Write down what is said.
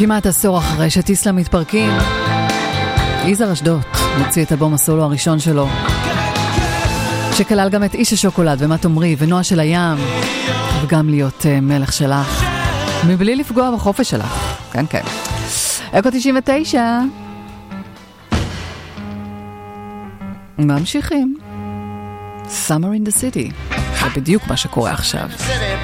כמעט עשור אחרי שטיסלה מתפרקים, יזהר אשדות מוציא את אלבום הסולו הראשון שלו, שכלל גם את איש השוקולד ומה תאמרי ונועה של הים, וגם להיות מלך שלך מבלי לפגוע בחופש שלך. כן, כן. אקו 99 ממשיכים. Summer in the City, זה בדיוק מה שקורה עכשיו.